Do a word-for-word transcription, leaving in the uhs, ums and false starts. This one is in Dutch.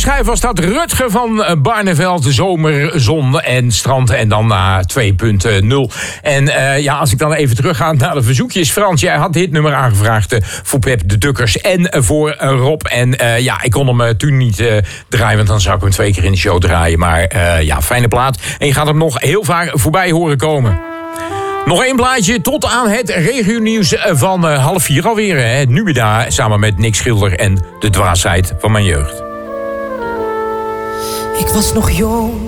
schijf was dat. Rutger van Barneveld, zomer, zon en strand. En dan na twee punt nul. En uh, ja, als ik dan even terugga naar de verzoekjes. Frans, jij had dit nummer aangevraagd uh, voor Pep de Dukkers en uh, voor uh, Rob. En uh, ja, ik kon hem uh, toen niet uh, draaien, want dan zou ik hem twee keer in de show draaien. Maar uh, ja, fijne plaat. En je gaat hem nog heel vaak voorbij horen komen. Nog één plaatje tot aan het regionieuws van uh, half vier alweer. Hè. Nubida samen met Nick Schilder en de dwaasheid van mijn jeugd. Ik was nog jong.